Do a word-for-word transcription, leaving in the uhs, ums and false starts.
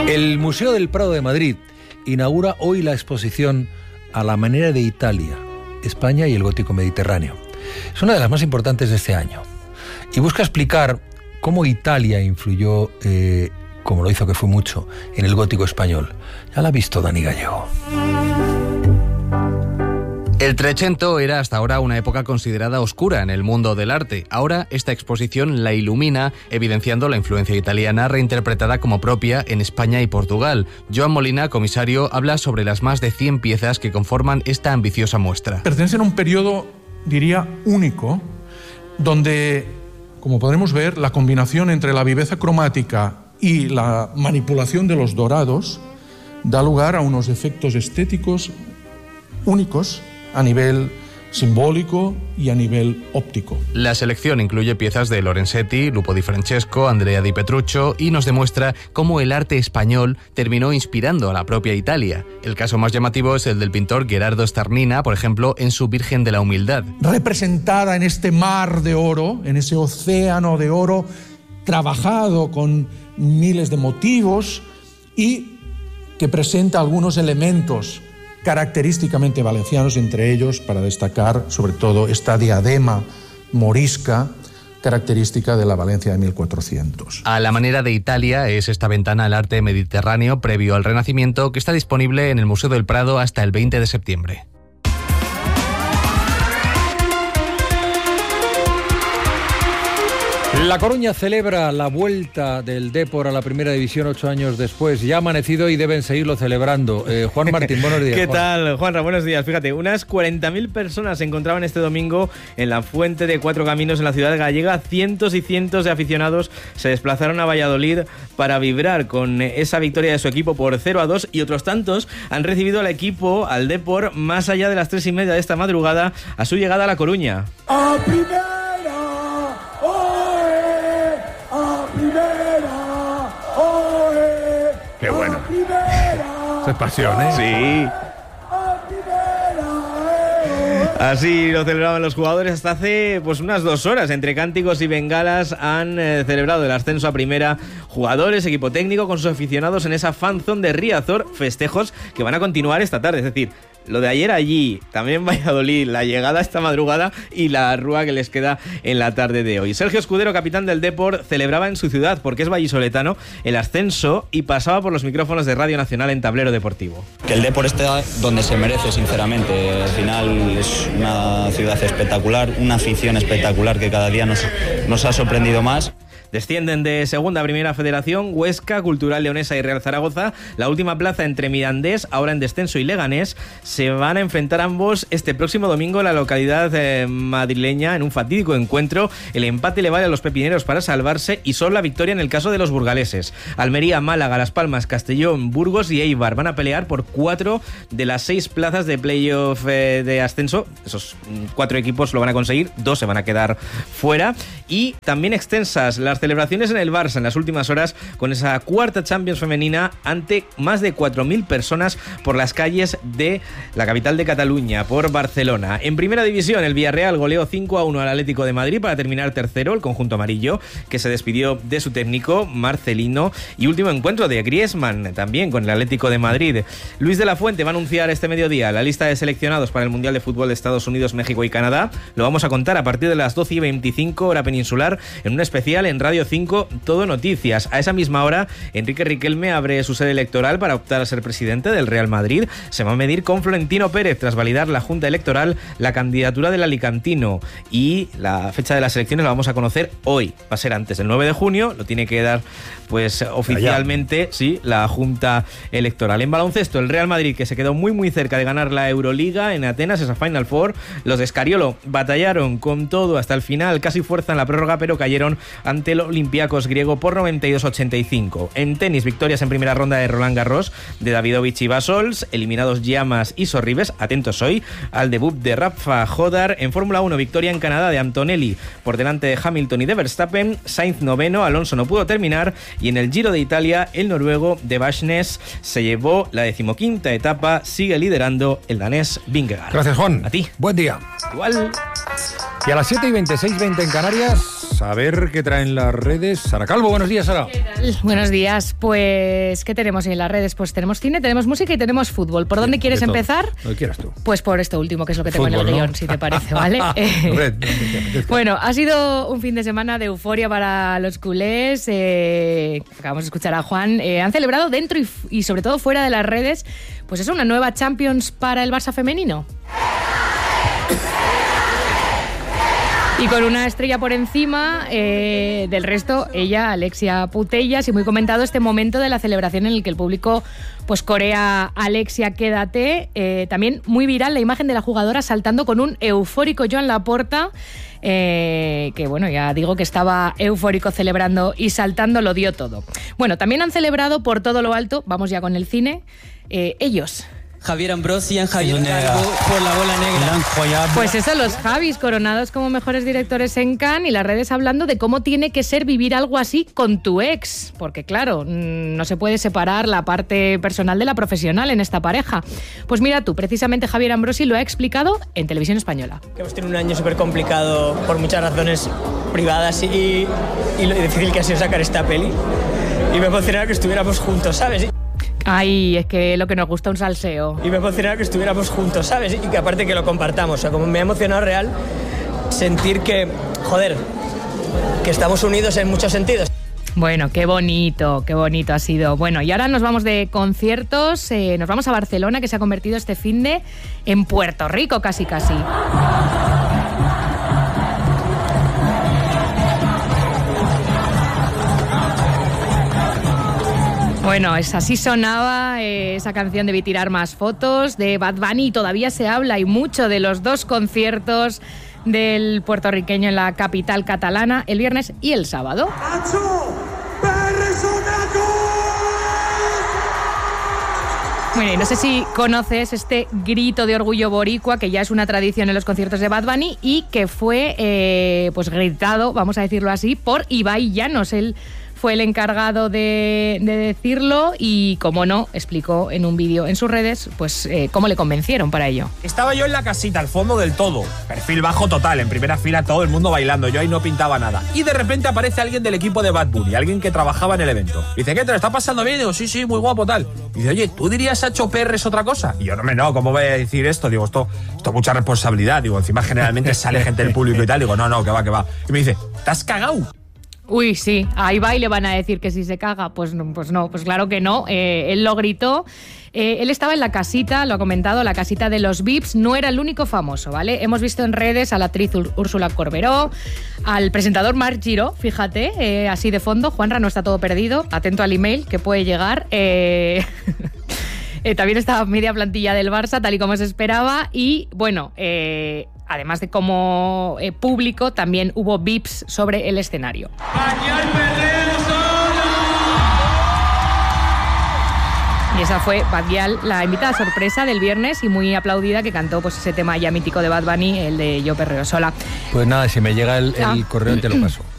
El Museo del Prado de Madrid inaugura hoy la exposición A la manera de Italia, España y el gótico mediterráneo. Es una de las más importantes de este año y busca explicar cómo Italia influyó, eh, como lo hizo que fue mucho, en el gótico español. Ya la ha visto Dani Gallego. El Trecento era hasta ahora una época considerada oscura en el mundo del arte. Ahora esta exposición la ilumina, evidenciando la influencia italiana reinterpretada como propia en España y Portugal. Joan Molina, comisario, habla sobre las más de cien piezas que conforman esta ambiciosa muestra. Pertenecen a un periodo, diría, único, donde, como podremos ver, la combinación entre la viveza cromática y la manipulación de los dorados da lugar a unos efectos estéticos únicos a nivel simbólico y a nivel óptico. La selección incluye piezas de Lorenzetti, Lupo di Francesco, Andrea di Petruccio y nos demuestra cómo el arte español terminó inspirando a la propia Italia. El caso más llamativo es el del pintor Gherardo Starnina, por ejemplo, en su Virgen de la Humildad. Representada en este mar de oro, en ese océano de oro, trabajado con miles de motivos y que presenta algunos elementos característicamente valencianos, entre ellos, para destacar, sobre todo, esta diadema morisca característica de la Valencia de mil cuatrocientos. A la manera de Italia es esta ventana al arte mediterráneo previo al Renacimiento que está disponible en el Museo del Prado hasta el veinte de septiembre. La Coruña celebra la vuelta del Depor a la primera división ocho años después. Ya ha amanecido y deben seguirlo celebrando. Eh, Juan Martín, buenos días. ¿Qué Juan. tal, Juanra? Buenos días. Fíjate, unas cuarenta mil personas se encontraban este domingo en la Fuente de Cuatro Caminos en la ciudad gallega. Cientos y cientos de aficionados se desplazaron a Valladolid para vibrar con esa victoria de su equipo por cero a dos y otros tantos han recibido al equipo, al Depor, más allá de las tres y media de esta madrugada a su llegada a La Coruña. ¡A primera! Qué bueno. Esa es pasión, ¿eh? Sí. Así lo celebraban los jugadores hasta hace pues unas dos horas. Entre cánticos y bengalas han eh, celebrado el ascenso a primera jugadores, equipo técnico con sus aficionados en esa fanzone de Riazor. Festejos que van a continuar esta tarde. Es decir, lo de ayer allí, también en Valladolid, la llegada esta madrugada y la rúa que les queda en la tarde de hoy. Sergio Escudero, capitán del Depor, celebraba en su ciudad, porque es vallisoletano, el ascenso y pasaba por los micrófonos de Radio Nacional en Tablero Deportivo. Que el Depor esté donde se merece, sinceramente. Al final es una ciudad espectacular, una afición espectacular que cada día nos, nos ha sorprendido más. Descienden de segunda a primera federación Huesca, Cultural Leonesa y Real Zaragoza. La última plaza entre Mirandés, ahora en descenso, y Leganés se van a enfrentar ambos este próximo domingo en la localidad eh, madrileña en un fatídico encuentro. El empate le vale a los pepineros para salvarse y solo la victoria en el caso de los burgaleses. Almería, Málaga, Las Palmas, Castellón, Burgos y Eibar van a pelear por cuatro de las seis plazas de playoff eh, de ascenso. Esos cuatro equipos lo van a conseguir, dos se van a quedar fuera. Y también extensas las celebraciones en el Barça en las últimas horas con esa cuarta Champions femenina ante más de cuatro mil personas por las calles de la capital de Cataluña, por Barcelona. En primera división, el Villarreal goleó cinco a uno al Atlético de Madrid para terminar tercero, el conjunto amarillo, que se despidió de su técnico, Marcelino, y último encuentro de Griezmann, también con el Atlético de Madrid. Luis de la Fuente va a anunciar este mediodía la lista de seleccionados para el Mundial de Fútbol de Estados Unidos, México y Canadá. Lo vamos a contar a partir de las doce y veinticinco, hora peninsular, en un especial en Radio cinco, Todo Noticias. A esa misma hora, Enrique Riquelme abre su sede electoral para optar a ser presidente del Real Madrid. Se va a medir con Florentino Pérez tras validar la Junta Electoral la candidatura del alicantino. Y la fecha de las elecciones la vamos a conocer hoy. Va a ser antes del nueve de junio, lo tiene que dar pues oficialmente, sí, la Junta Electoral. En baloncesto, el Real Madrid, que se quedó muy muy cerca de ganar la Euroliga en Atenas, esa Final Four. Los de Scariolo batallaron con todo hasta el final, casi fuerzan la prórroga, pero cayeron ante el Olympiacos griego por noventa y dos a ochenta y cinco. En tenis, victorias en primera ronda de Roland Garros de Davidovich y Basols, eliminados Llamas y Sorribes. Atentos hoy al debut de Rafa Jodar. En Fórmula uno, victoria en Canadá de Antonelli por delante de Hamilton y de Verstappen. Sainz noveno, Alonso no pudo terminar. Y en el Giro de Italia, el noruego de Barsnes se llevó la decimoquinta etapa. Sigue liderando el danés Vingegaard. Gracias, Juan. A ti. Buen día. Igual. Y a las siete y veintiséis, veinte en Canarias, a ver qué traen las redes. Sara Calvo, buenos días, Sara. ¿Qué tal? Buenos días. Pues, ¿qué tenemos en las redes? Pues tenemos cine, tenemos música y tenemos fútbol. ¿Por sí, dónde quieres empezar? Lo quieras tú. Pues por esto último, que es lo que tengo Fútbol, en el guión, ¿no? si te parece, ¿vale? Bueno, ha sido un fin de semana de euforia para los culés. Eh, acabamos de escuchar a Juan. Eh, han celebrado dentro y, y sobre todo fuera de las redes, pues es una nueva Champions para el Barça femenino. Y con una estrella por encima eh, del resto, ella, Alexia Putellas, y muy comentado este momento de la celebración en el que el público pues corea Alexia, quédate. Eh, también muy viral la imagen de la jugadora saltando con un eufórico Joan Laporta, eh, que bueno, ya digo que estaba eufórico celebrando y saltando, lo dio todo. Bueno, también han celebrado por todo lo alto, vamos ya con el cine, eh, ellos. Javier Ambrosian, Javier Calvo por La Bola Negra. Pues eso, los Javis coronados como mejores directores en Cannes y las redes hablando de cómo tiene que ser vivir algo así con tu ex, porque claro, no se puede separar la parte personal de la profesional en esta pareja. Pues mira tú, precisamente Javier Ambrosi lo ha explicado en Televisión Española. Hemos tenido un año súper complicado por muchas razones privadas y, y lo difícil que ha sido sacar esta peli. Y me emocionaba que estuviéramos juntos, ¿sabes? Ay, es que lo que nos gusta un salseo. Y me emocionaba que estuviéramos juntos, ¿sabes? Y que aparte que lo compartamos. O sea, como me ha emocionado real sentir que, joder, que estamos unidos en muchos sentidos. Bueno, qué bonito, qué bonito ha sido. Bueno, y ahora nos vamos de conciertos, eh, nos vamos a Barcelona, que se ha convertido este finde en Puerto Rico casi casi. Bueno, es así sonaba eh, esa canción de Tirar Más Fotos de Bad Bunny, y todavía se habla y mucho de los dos conciertos del puertorriqueño en la capital catalana el viernes y el sábado. Bueno, y no sé si conoces este grito de orgullo boricua, que ya es una tradición en los conciertos de Bad Bunny y que fue eh, pues gritado, vamos a decirlo así, por Ibai Llanos. Él fue el encargado de, de decirlo y, como no, explicó en un vídeo en sus redes pues eh, cómo le convencieron para ello. Estaba yo en la casita, al fondo del todo, perfil bajo total, en primera fila todo el mundo bailando, yo ahí no pintaba nada. Y de repente aparece alguien del equipo de Bad Bunny, alguien que trabajaba en el evento. Dice, ¿qué te lo está pasando bien? Digo, sí, sí, muy guapo, tal. Y dice, oye, ¿tú dirías Sacho Perres otra cosa? Y yo, no, me no, ¿cómo voy a decir esto? Digo, esto, esto es mucha responsabilidad. Digo, encima generalmente sale gente del público y tal. Digo, no, no, que va, que va. Y me dice, ¿te has cagado? Uy, sí, a Ibai le van a decir que si se caga, pues no, pues no, pues claro que no, eh, él lo gritó. Eh, él estaba en la casita, lo ha comentado, la casita de los V I Ps, no era el único famoso, ¿vale? Hemos visto en redes a la actriz Úrsula Corberó, al presentador Marc Giró, fíjate, eh, así de fondo. Juanra, no está todo perdido, atento al email que puede llegar. Eh... eh, también estaba media plantilla del Barça, tal y como se esperaba, y bueno, eh, además de como eh, público, también hubo V I Ps sobre el escenario. Y esa fue Badial, la invitada sorpresa del viernes y muy aplaudida, que cantó pues ese tema ya mítico de Bad Bunny, el de Yo Perreo Sola. Pues nada, si me llega el, el correo te lo paso.